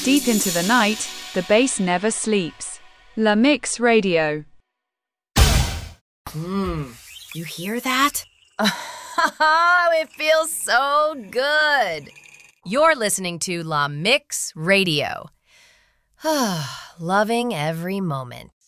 Deep into the night, the bass never sleeps. La Mix Radio. You hear that? It feels so good. You're listening to La Mix Radio. Loving every moment.